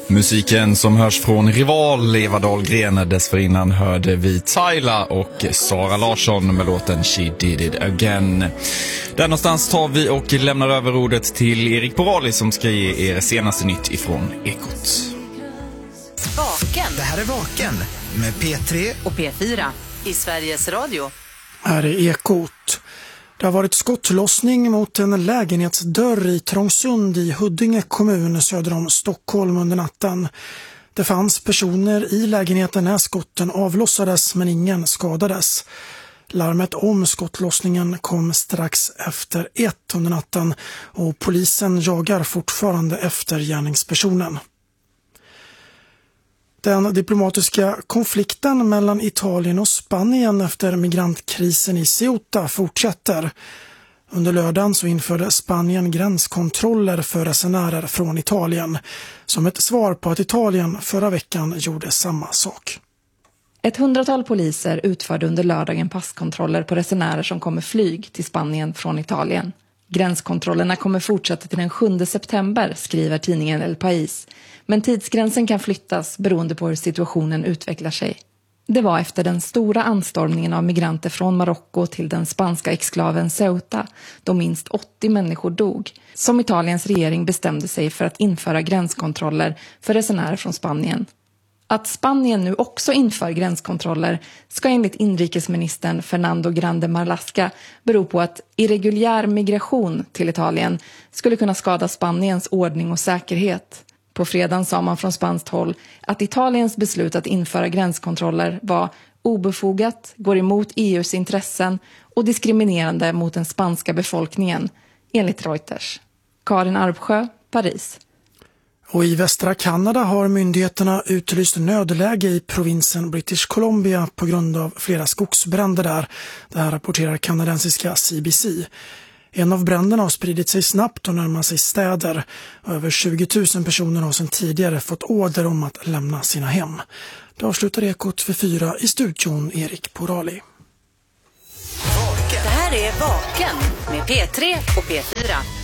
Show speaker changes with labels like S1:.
S1: Musiken som hörs från Rival, Eva Dahlgren. Dessförinnan hörde vi Tyla och Sara Larsson med låten She Did It Again. Där någonstans tar vi och lämnar över ordet till Erik Porali som ska ge er senaste nytt ifrån Ekot.
S2: Vaken.
S3: Det här är Vaken med P3
S2: och P4 i Sveriges Radio.
S4: Här är Ekot. Det har varit skottlossning mot en lägenhetsdörr i Trångsund i Huddinge kommun söder om Stockholm under natten. Det fanns personer i lägenheten när skotten avlossades men ingen skadades. Larmet om skottlossningen kom strax efter 1 under natten och polisen jagar fortfarande efter gärningspersonen. Den diplomatiska konflikten mellan Italien och Spanien efter migrantkrisen i Ceuta fortsätter. Under lördagen så införde Spanien gränskontroller för resenärer från Italien som ett svar på att Italien förra veckan gjorde samma sak.
S5: 100-tal poliser utförde under lördagen passkontroller på resenärer som kommer flyg till Spanien från Italien. Gränskontrollerna kommer fortsätta till den 7 september, skriver tidningen El País. Men tidsgränsen kan flyttas beroende på hur situationen utvecklar sig. Det var efter den stora anstormningen av migranter från Marocko till den spanska exklaven Ceuta, då minst 80 människor dog, som Italiens regering bestämde sig för att införa gränskontroller för resenärer från Spanien. Att Spanien nu också inför gränskontroller ska enligt inrikesministern Fernando Grande Marlaska bero på att irreguljär migration till Italien skulle kunna skada Spaniens ordning och säkerhet. På fredagen sa man från spanskt håll att Italiens beslut att införa gränskontroller var obefogat, går emot EUs intressen och diskriminerande mot den spanska befolkningen, enligt Reuters. Karin Arpsjö, Paris.
S4: Och i västra Kanada har myndigheterna utlyst nödläge i provinsen British Columbia på grund av flera skogsbränder där. Det här rapporterar kanadensiska CBC. En av bränderna har spridit sig snabbt och närmar sig städer. Över 20 000 personer har sedan tidigare fått order om att lämna sina hem. Det avslutar Ekot för 4 i studion, Erik Porali.
S2: Det här är Vaken med P3 och P4.